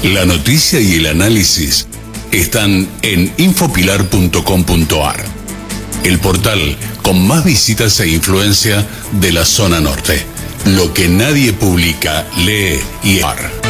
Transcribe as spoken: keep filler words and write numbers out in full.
La noticia y el análisis están en infopilar punto com punto ar, el portal con más visitas e influencia de la zona norte. Lo que nadie publica, lee y ar.